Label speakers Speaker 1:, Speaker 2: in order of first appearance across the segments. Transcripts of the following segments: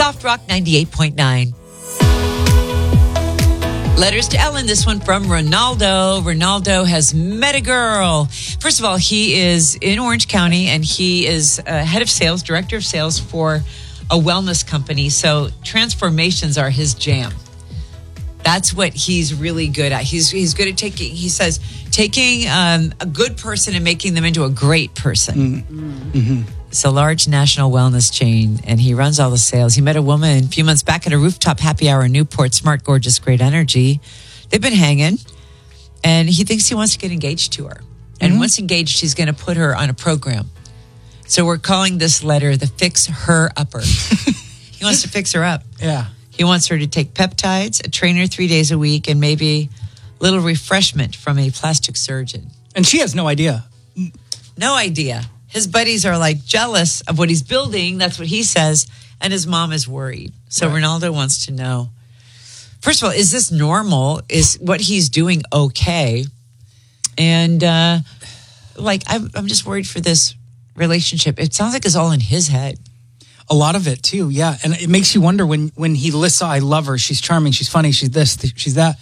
Speaker 1: Soft Rock 98.9. Letters to Ellen. This one from Ronaldo. Ronaldo has met a girl. First of all, he is in Orange County, and he is head of sales, director of sales for a wellness company. So transformations are his jam. That's what he's really good at. He's good at taking a good person and making them into a great person. Mm-hmm. It's a large national wellness chain, and he runs all the sales. He met a woman a few months back at a rooftop happy hour in Newport. Smart, gorgeous, great energy. They've been hanging, and he thinks he wants to get engaged to her. And once engaged, he's going to put her on a program. So we're calling this letter the Fix Her Upper. He wants to fix her up.
Speaker 2: Yeah.
Speaker 1: He wants her to take peptides, a trainer 3 days a week, and maybe a little refreshment from a plastic surgeon.
Speaker 2: And she has no idea.
Speaker 1: No idea. His buddies are like jealous of what he's building. That's what he says. And his mom is worried. So right. Ronaldo wants to know, first of all, is this normal? Is what he's doing okay? And I'm just worried for this relationship. It sounds like it's all in his head.
Speaker 2: A lot of it too, yeah. And it makes you wonder when he lists, I love her, she's charming, she's funny, she's this, she's that.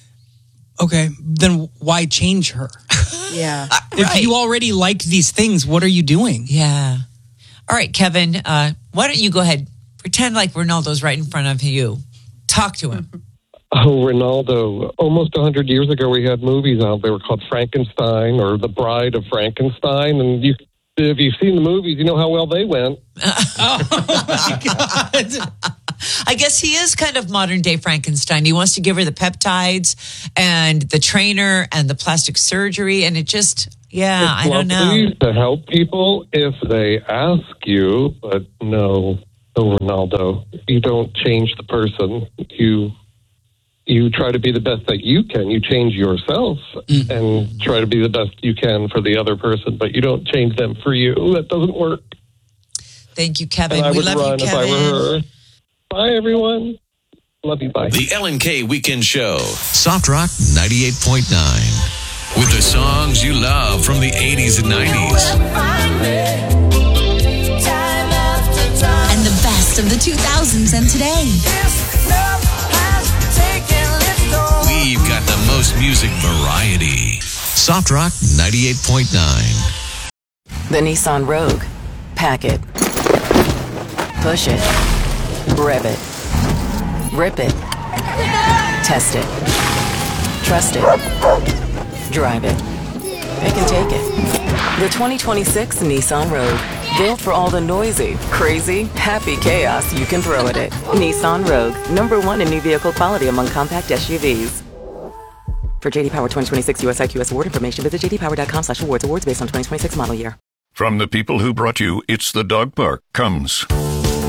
Speaker 2: Okay, then why change her?
Speaker 3: Yeah.
Speaker 2: If you already like these things, what are you doing?
Speaker 1: Yeah. All right, Kevin, why don't you go ahead, pretend like Ronaldo's right in front of you. Talk to him.
Speaker 4: Oh, Ronaldo. Almost 100 years ago, we had movies out there called Frankenstein or The Bride of Frankenstein. And if you've seen the movies, you know how well they went.
Speaker 2: Oh, my God.
Speaker 1: I guess he is kind of modern day Frankenstein. He wants to give her the peptides and the trainer and the plastic surgery. And it just, I don't know.
Speaker 4: To help people if they ask you, but no, Ronaldo, you don't change the person. You try to be the best that you can. You change yourself and try to be the best you can for the other person, but you don't change them for you. That doesn't work.
Speaker 1: Thank you, Kevin.
Speaker 4: And I
Speaker 1: we
Speaker 4: would
Speaker 1: love
Speaker 4: run
Speaker 1: you,
Speaker 4: if
Speaker 1: Kevin.
Speaker 4: I were her. Bye, everyone. Love you. Bye.
Speaker 5: The Ellen K Weekend Show. Soft Rock 98.9. With the songs you love from the 80s and 90s.
Speaker 6: And the best of the 2000s and today.
Speaker 5: We've got the most music variety. Soft Rock 98.9.
Speaker 7: The Nissan Rogue. Pack it. Push it. Rev it. Rip it. Test it. Trust it. Drive it. It can take it. The 2026 Nissan Rogue. Built for all the noisy, crazy, happy chaos you can throw at it. Nissan Rogue. #1 in new vehicle quality among compact SUVs. For J.D. Power 2026 US IQS award information, visit jdpower.com/awards. Awards based on 2026 model year.
Speaker 8: From the people who brought you It's the Dog Park comes